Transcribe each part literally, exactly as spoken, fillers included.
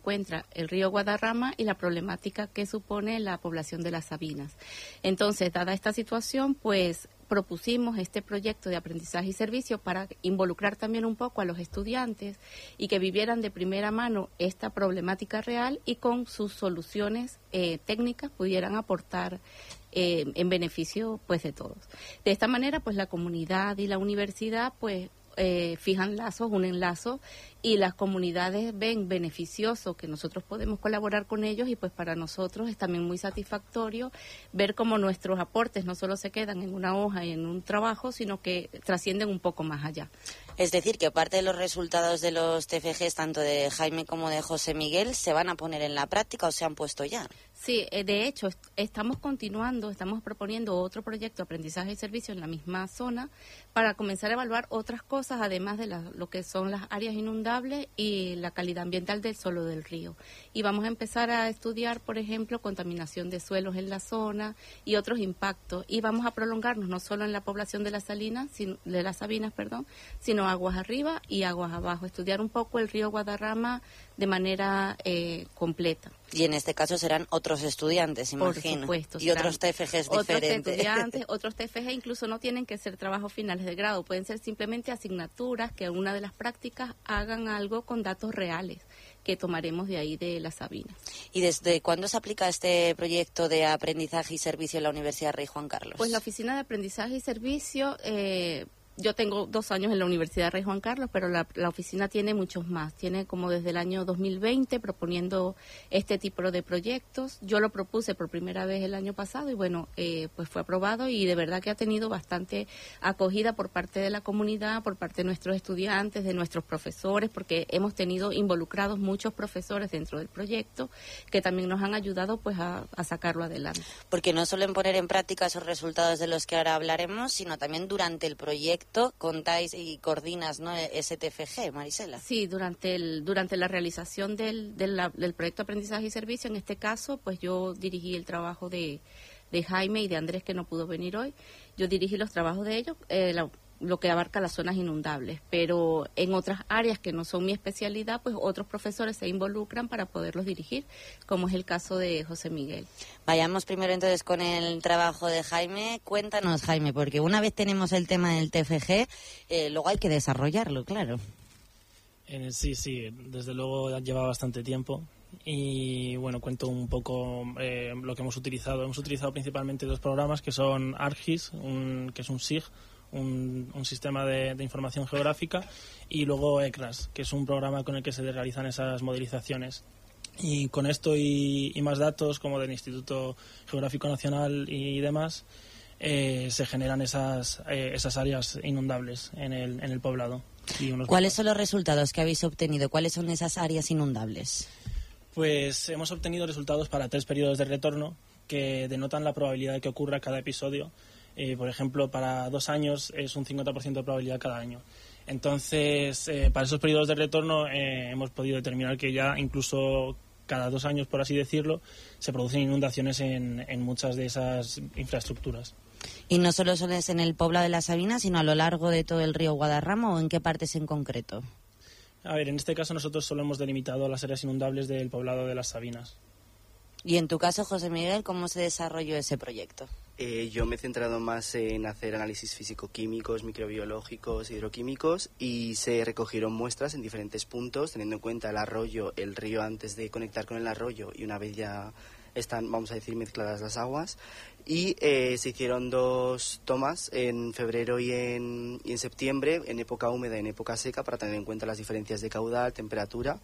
encuentra el río Guadarrama y la problemática que supone la población de las sabinas. Entonces, dada esta situación, pues propusimos este proyecto de aprendizaje y servicio para involucrar también un poco a los estudiantes y que vivieran de primera mano esta problemática real y con sus soluciones eh, técnicas pudieran aportar eh, en beneficio pues de todos. De esta manera, pues la comunidad y la universidad pues eh, fijan lazos, unen lazos y las comunidades ven beneficioso que nosotros podemos colaborar con ellos y pues para nosotros es también muy satisfactorio ver cómo nuestros aportes no solo se quedan en una hoja y en un trabajo, sino que trascienden un poco más allá. Es decir, que parte de los resultados de los T F Gs, tanto de Jaime como de José Miguel, se van a poner en la práctica o se han puesto ya. Sí, de hecho, est- estamos continuando, estamos proponiendo otro proyecto de aprendizaje y servicio en la misma zona para comenzar a evaluar otras cosas, además de la- lo que son las áreas inundables y la calidad ambiental del suelo del río. Y vamos a empezar a estudiar, por ejemplo, contaminación de suelos en la zona y otros impactos. Y vamos a prolongarnos no solo en la población de las Salinas, sino, de las Sabinas, perdón, sino aguas arriba y aguas abajo. Estudiar un poco el río Guadarrama de manera eh, completa. Y en este caso serán otros estudiantes, imagino. Por supuesto. Y otros T F Gs otros diferentes. estudiantes, otros T F G incluso no tienen que ser trabajos finales de grado, pueden ser simplemente asignaturas que en una de las prácticas hagan algo con datos reales que tomaremos de ahí de las Sabinas. ¿Y desde cuándo se aplica este proyecto de aprendizaje y servicio en la Universidad Rey Juan Carlos? Pues la Oficina de Aprendizaje y Servicio... Eh, Yo tengo dos años en la Universidad Rey Juan Carlos, pero la, la oficina tiene muchos más. Tiene como desde el año dos mil veinte proponiendo este tipo de proyectos. Yo lo propuse por primera vez el año pasado y bueno, eh, pues fue aprobado y de verdad que ha tenido bastante acogida por parte de la comunidad, por parte de nuestros estudiantes, de nuestros profesores, porque hemos tenido involucrados muchos profesores dentro del proyecto que también nos han ayudado pues a, a sacarlo adelante. Porque no suelen poner en práctica esos resultados de los que ahora hablaremos, sino también durante el proyecto contáis y coordinas, ¿no?, ese T F G, Marisela. Sí, durante el durante la realización del, del, del proyecto de aprendizaje y servicio, en este caso, pues yo dirigí el trabajo de, de Jaime y de Andrés, que no pudo venir hoy. Yo dirigí los trabajos de ellos, eh, la, lo que abarca las zonas inundables, pero en otras áreas que no son mi especialidad, pues otros profesores se involucran para poderlos dirigir, como es el caso de José Miguel. Vayamos primero entonces con el trabajo de Jaime. Cuéntanos, Jaime, porque una vez tenemos el tema del T F G, eh, luego hay que desarrollarlo, claro. Eh, sí, sí, desde luego lleva bastante tiempo y bueno, cuento un poco eh, lo que hemos utilizado. Hemos utilizado principalmente dos programas que son ArcGIS, un, que es un S I G, un, un sistema de, de información geográfica, y luego ECRAS, que es un programa con el que se realizan esas modelizaciones. Y con esto y, y más datos, como del Instituto Geográfico Nacional y demás, eh, se generan esas, eh, esas áreas inundables en el, en el poblado. Y unos ¿Cuáles mapas. son los resultados que habéis obtenido? ¿Cuáles son esas áreas inundables? Pues hemos obtenido resultados para tres periodos de retorno que denotan la probabilidad de que ocurra cada episodio. Eh, por ejemplo, para dos años es un cincuenta por ciento de probabilidad cada año. Entonces, eh, para esos periodos de retorno eh, hemos podido determinar que ya incluso cada dos años, por así decirlo, se producen inundaciones en, en muchas de esas infraestructuras. ¿Y no solo son en el poblado de las Sabinas, sino a lo largo de todo el río Guadarrama, o en qué partes en concreto? A ver, en este caso nosotros solo hemos delimitado las áreas inundables del poblado de las Sabinas. Y en tu caso, José Miguel, ¿cómo se desarrolló ese proyecto? Eh, yo me he centrado más en hacer análisis físico-químicos, microbiológicos, hidroquímicos, y se recogieron muestras en diferentes puntos, teniendo en cuenta el arroyo, el río antes de conectar con el arroyo y una vez ya están, vamos a decir, mezcladas las aguas. Y eh, se hicieron dos tomas en febrero y en, y en septiembre, en época húmeda y en época seca, para tener en cuenta las diferencias de caudal, temperatura.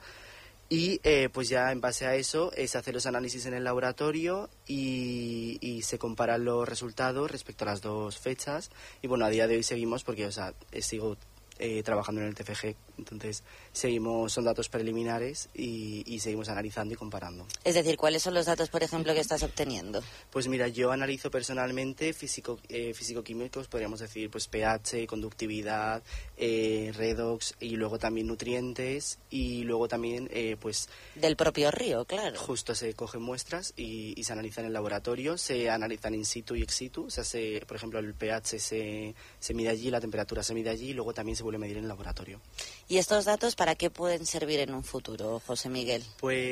Y eh, pues ya en base a eso eh, se hacen los análisis en el laboratorio y, y se comparan los resultados respecto a las dos fechas. Y bueno, a día de hoy seguimos porque, o sea, eh, sigo eh, trabajando en el T F G, entonces seguimos, son datos preliminares y, y seguimos analizando y comparando. Es decir, ¿cuáles son los datos, por ejemplo, que estás obteniendo? Pues mira, yo analizo personalmente físico, eh, físico-químicos, podríamos decir, pues pH, conductividad, eh, redox y luego también nutrientes y luego también, eh, pues... Del propio río, claro. Justo, se cogen muestras y, y se analizan en el laboratorio, se analizan in situ y ex situ, o sea, se, por ejemplo, el pH se, se mide allí, la temperatura se mide allí y luego también se vuelve a medir en el laboratorio. ¿Y estos datos para qué pueden servir en un futuro, José Miguel? Pues